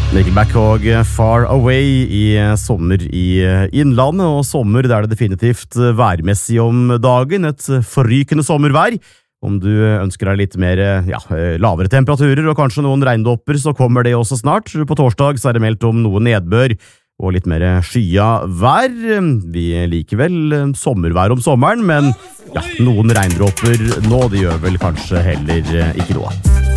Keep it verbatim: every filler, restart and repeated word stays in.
Nickelback og Far Away i sommer i innlandet, og sommer der det definitivt værmessig om dagen, et forrykende sommervær. Om du ønsker deg litt mer ja, lavere temperaturer og kanskje noen regndråper, så kommer det også snart. På torsdag så er det meldt om noe nedbør og litt mer skya vær. Vi liker vel sommervær om sommeren, men ja, noen regndråper nå, det gjør vel kanskje heller ikke noe.